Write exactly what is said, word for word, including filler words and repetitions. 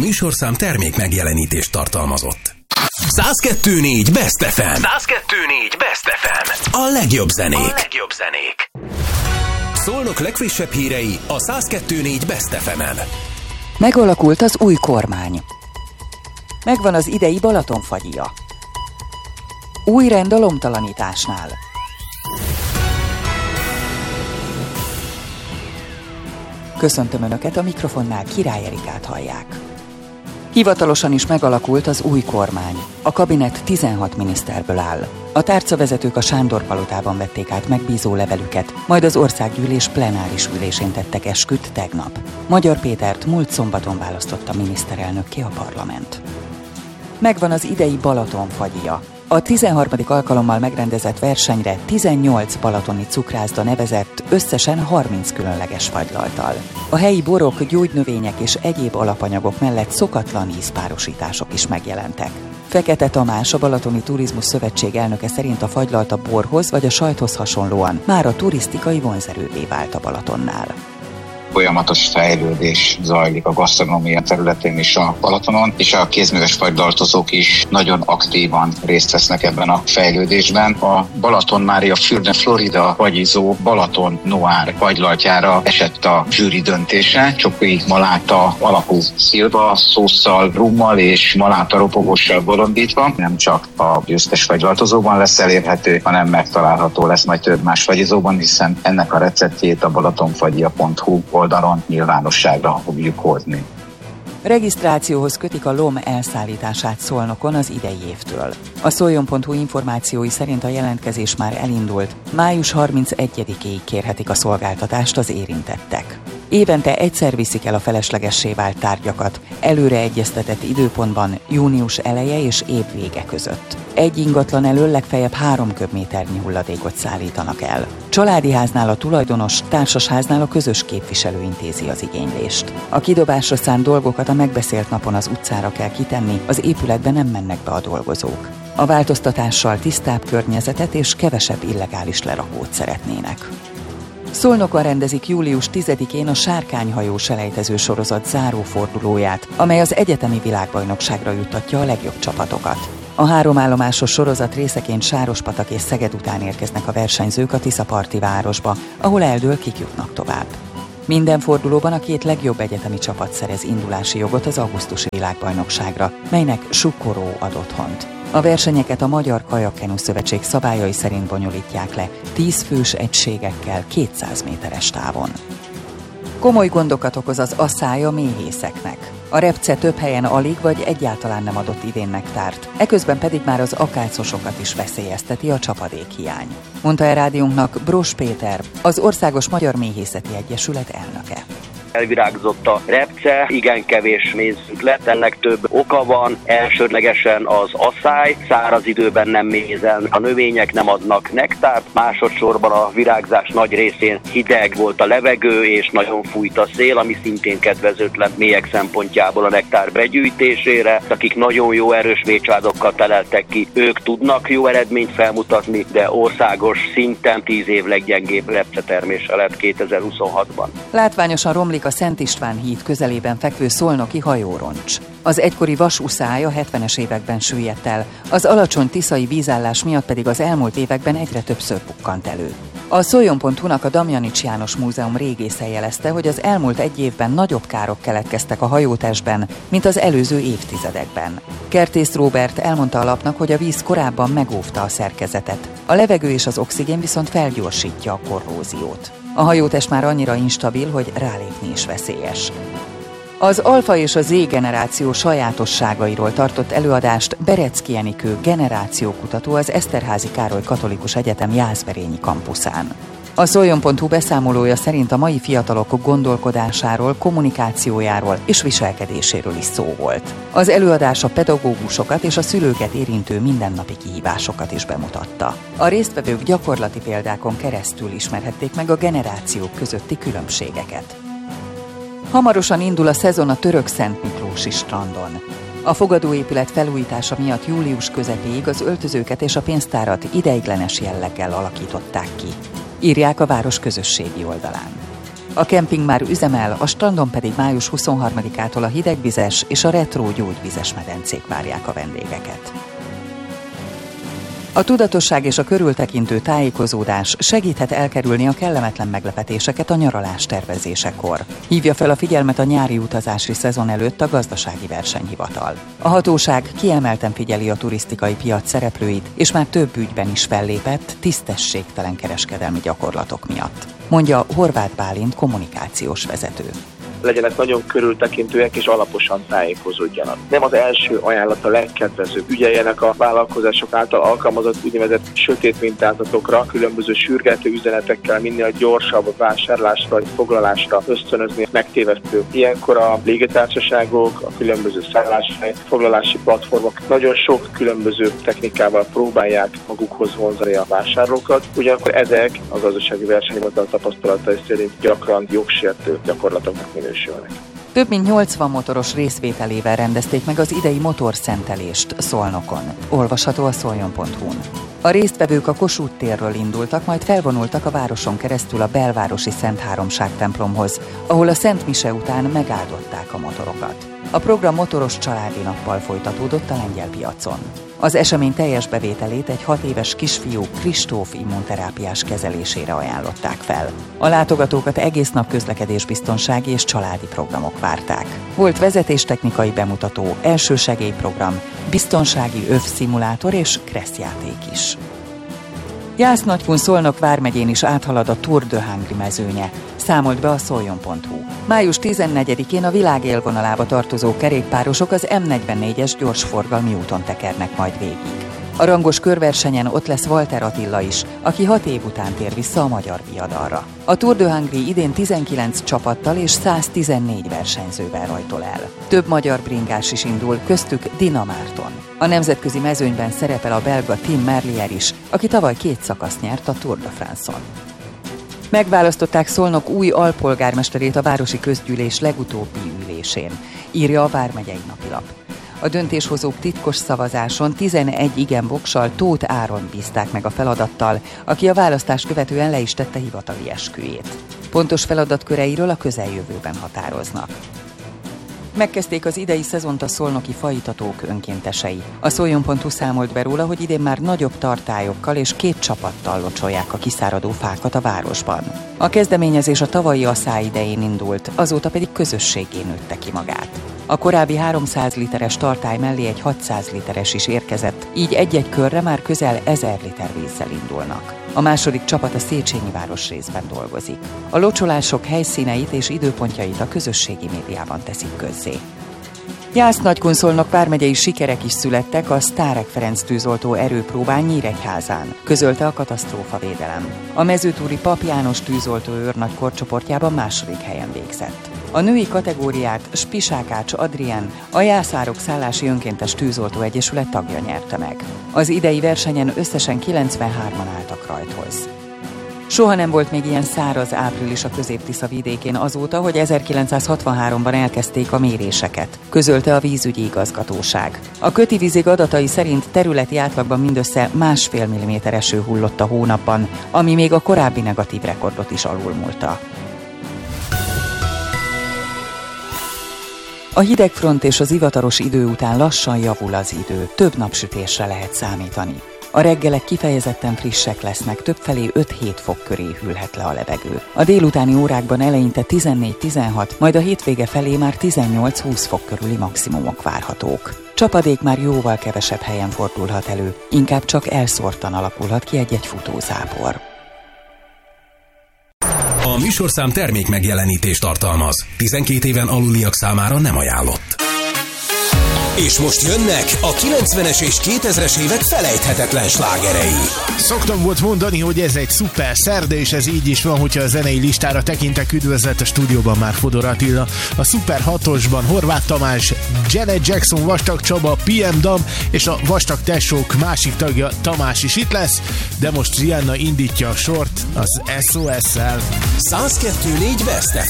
műsorszám termék megjelenítést tartalmazott. száz kettő négy Best ef em. száz kettő négy Best ef em. A legjobb zenék. A legjobb zenék. Szolnok legfrissebb hírei a száz kettő négy Best ef emen. Megalakult az új kormány. Megvan az idei Balatonfagyia. Új rend a lomtalanításnál. Köszöntöm Önöket, a mikrofonnál Király Erikát hallják. Hivatalosan is megalakult az új kormány. A kabinet tizenhat miniszterből áll. A tárcavezetők a Sándor-palotában vették át megbízó levelüket, majd az országgyűlés plenáris ülésén tettek esküt tegnap. Magyar Pétert múlt szombaton választotta miniszterelnökké a parlament. Megvan az idei Balatonfagyia. A tizenharmadik alkalommal megrendezett versenyre tizennyolc balatoni cukrászda nevezett, összesen harminc különleges fagylalttal. A helyi borok, gyógynövények és egyéb alapanyagok mellett szokatlan ízpárosítások is megjelentek. Fekete Tamás, a Balatoni Turizmus Szövetség elnöke szerint a fagylalt a borhoz vagy a sajthoz hasonlóan már a turisztikai vonzerővé vált a Balatonnál. Folyamatos fejlődés zajlik a gasztronómia területén is a Balatonon, és a kézműves fagylaltozók is nagyon aktívan részt vesznek ebben a fejlődésben. A Balaton Mária Fürne Florida fagyizó Balaton Noir fagylaltjára esett a zsűri döntése. Csoki maláta alapú szilva szósszal, rummal és maláta ropogossal bolondítva. Nem csak a győztes fagylaltozóban lesz elérhető, hanem megtalálható lesz majd több más fagyizóban, hiszen ennek a receptjét a balatonfagyia pont hu oldalon nyilvánosságra fogjuk hozni. Regisztrációhoz kötik a lom elszállítását Szolnokon az idei évtől. A szoljon pont hu információi szerint a jelentkezés már elindult, május harmincegyedikéig kérhetik a szolgáltatást az érintettek. Évente egyszer viszik el a feleslegessé vált tárgyakat, előre egyeztetett időpontban, június eleje és év vége között. Egy ingatlan elől legfeljebb három köbméternyi hulladékot szállítanak el. Családi háznál a tulajdonos, társasháznál a közös képviselő intézi az igénylést. A kidobásra szánt dolgokat a megbeszélt napon az utcára kell kitenni, az épületben nem mennek be a dolgozók. A változtatással tisztább környezetet és kevesebb illegális lerakót szeretnének. Szolnokon rendezik július tizedikén a Sárkányhajó selejtező sorozat zárófordulóját, amely az egyetemi világbajnokságra juttatja a legjobb csapatokat. A háromállomásos sorozat részeként Sárospatak és Szeged után érkeznek a versenyzők a Tiszaparti városba, ahol eldől, kik jutnak tovább. Minden fordulóban a két legjobb egyetemi csapat szerez indulási jogot az augusztusi világbajnokságra, melynek Sukkoró ad otthont. A versenyeket a Magyar Kajakkenu Szövetség szabályai szerint bonyolítják le, tíz fős egységekkel kétszáz méteres távon. Komoly gondokat okoz az asszály a méhészeknek. A repce több helyen alig vagy egyáltalán nem adott idén nektárt, eközben pedig már az akácosokat is veszélyezteti a csapadékhiány. Mondta el rádiónknak Bros Péter, az Országos Magyar Méhészeti Egyesület elnöke. Elvirágzott a repce, igen kevés mézünk lett, ennek több oka van, elsődlegesen az asszály, száraz időben nem mézel, a növények nem adnak nektárt, másodszorban a virágzás nagy részén hideg volt a levegő és nagyon fújt a szél, ami szintén kedvezőtlen méhek szempontjából a nektár begyűjtésére. Akik nagyon jó erős méhcsaládokkal teleltek ki, ők tudnak jó eredményt felmutatni, de országos szinten tíz év leggyengébb repcetermése lett kétezer-huszonhatban. Látványosan romlik a Szent István híd közelében fekvő szolnoki hajóroncs. Az egykori vasúszály a hetvenes években süllyedt el, az alacsony tiszai vízállás miatt pedig az elmúlt években egyre többször bukkant elő. A szoljon pont hu-nak a Damjanics János Múzeum régésze jelezte, hogy az elmúlt egy évben nagyobb károk keletkeztek a hajótestben, mint az előző évtizedekben. Kertész Róbert elmondta a lapnak, hogy a víz korábban megóvta a szerkezetet. A levegő és az oxigén viszont felgyorsítja a korróziót. A hajótest már annyira instabil, hogy rálépni is veszélyes. Az Alfa és a Z generáció sajátosságairól tartott előadást Berecki Enikő generációkutató az Eszterházy Károly Katolikus Egyetem Jászberényi kampuszán. A szoljon pont hu beszámolója szerint a mai fiatalok gondolkodásáról, kommunikációjáról és viselkedéséről is szó volt. Az előadás a pedagógusokat és a szülőket érintő mindennapi kihívásokat is bemutatta. A résztvevők gyakorlati példákon keresztül ismerhették meg a generációk közötti különbségeket. Hamarosan indul a szezon a Törökszentmiklósi strandon. A fogadóépület felújítása miatt július közepéig az öltözőket és a pénztárat ideiglenes jelleggel alakították ki. Írják a város közösségi oldalán. A kemping már üzemel, a strandon pedig május huszonharmadikától a hidegvizes és a retro gyógyvizes medencék várják a vendégeket. A tudatosság és a körültekintő tájékozódás segíthet elkerülni a kellemetlen meglepetéseket a nyaralás tervezésekor. Hívja fel a figyelmet a nyári utazási szezon előtt a Gazdasági Versenyhivatal. A hatóság kiemelten figyeli a turisztikai piac szereplőit, és már több ügyben is fellépett tisztességtelen kereskedelmi gyakorlatok miatt, mondja Horváth Bálint kommunikációs vezető. Legyenek nagyon körültekintőek és alaposan tájékozódjanak. Nem az első ajánlat a legkedvezőbb. Ügyeljenek a vállalkozások által alkalmazott úgynevezett sötét mintázatokra, különböző sürgető üzenetekkel minél gyorsabb vásárlásra vagy foglalásra ösztönözni megtévesztő. Ilyenkor a légitársaságok, a különböző szálláshely, foglalási platformok nagyon sok különböző technikával próbálják magukhoz vonzani a vásárlókat. Ugyanakkor ezek a Gazdasági Versenyhivatal tapasztalatai szerint gyakran jogsértő gyakorlatoknak minősülnek. Több mint nyolcvan motoros részvételével rendezték meg az idei motorszentelést Szolnokon. Olvasható a szoljon pont hu-n. A résztvevők a Kossuth térről indultak, majd felvonultak a városon keresztül a belvárosi Szent Háromság templomhoz, ahol a Szent Mise után megáldották a motorokat. A program motoros családi nappal folytatódott a lengyel piacon. Az esemény teljes bevételét egy hat éves kisfiú Kristóf immunterápiás kezelésére ajánlották fel. A látogatókat egész nap közlekedésbiztonsági és családi programok várták. Volt vezetéstechnikai bemutató, elsősegélyprogram, biztonsági övszimulátor és kresszjáték is. Jász-Nagykun Szolnok vármegyén is áthalad a Tour de Hungary mezőnye, számolt be a szoljon pont hu. május tizennegyedikén a világ élvonalába tartozó kerékpárosok az em negyvennégyes gyorsforgalmi úton tekernek majd végig. A rangos körversenyen ott lesz Walter Attila is, aki hat év után tér vissza a magyar viadalra. A Tour de Hungary idén tizenkilenc csapattal és száztizennégy versenyzővel rajtol el. Több magyar bringás is indul, köztük Dina Márton. A nemzetközi mezőnyben szerepel a belga Tim Merlier is, aki tavaly két szakaszt nyert a Tour de France-on. Megválasztották Szolnok új alpolgármesterét a városi közgyűlés legutóbbi ülésén, írja a Vármegyei Napilap. A döntéshozók titkos szavazáson tizenegy igen voksal Tóth Áron bízták meg a feladattal, aki a választás követően le is tette hivatali esküjét. Pontos feladatköreiről a közeljövőben határoznak. Megkezdték az idei szezont a szolnoki faitatók önkéntesei. A szoljon pont hu számolt be róla, hogy idén már nagyobb tartályokkal és két csapattal locsolják a kiszáradó fákat a városban. A kezdeményezés a tavalyi asszály idején indult, azóta pedig közösségé nőtte ki magát. A korábbi háromszáz literes tartály mellé egy hatszáz literes is érkezett, így egy-egy körre már közel ezer liter vízzel indulnak. A második csapat a Széchenyi városrészben dolgozik. A locsolások helyszíneit és időpontjait a közösségi médiában teszik közzé. Jász-Nagykun Szolnok vármegyei sikerek is születtek a Sztárek Ferenc tűzoltó erőpróbán Nyíregyházán, közölte a katasztrófavédelem. A mezőtúri Pap János tűzoltó őrnagy korcsoportjában második helyen végzett. A női kategóriát Spisákács Adrien, a Jászárok Szállási Önkéntes Tűzoltó Egyesület tagja nyerte meg. Az idei versenyen összesen kilencvenhárman álltak rajthoz. Soha nem volt még ilyen száraz április a Közép-Tisza vidékén azóta, hogy ezerkilencszázhatvanháromban elkezdték a méréseket, közölte a vízügyi igazgatóság. A Köti vízig adatai szerint területi átlagban mindössze másfél milliméter eső hullott a hónapban, ami még a korábbi negatív rekordot is alulmúlta. A hidegfront és az ivataros idő után lassan javul az idő, több napsütésre lehet számítani. A reggelek kifejezetten frissek lesznek, többfelé öt-hét fok köré hűlhet le a levegő. A délutáni órákban eleinte tizennégy-tizenhat, majd a hétvége felé már tizennyolc-húsz fok körüli maximumok várhatók. Csapadék már jóval kevesebb helyen fordulhat elő, inkább csak elszórtan alakulhat ki egy-egy futózápor. A műsorszám termék megjelenítést tartalmaz. tizenkét éven aluliak számára nem ajánlott. És most jönnek a kilencvenes és kétezres évek felejthetetlen slágerei. Szoktam volt mondani, hogy ez egy szuper szerda, és ez így is van, hogyha a zenei listára tekintek. Üdvözlet a stúdióban már Fodor Attila. A Szuper hatosban Horváth Tamás, Janet Jackson, Vastag Csaba, pé em Dam és a Vastag Tesók másik tagja Tamás is itt lesz, de most Rihanna indítja a sort az es o es-szel. száz kettő négy Best ef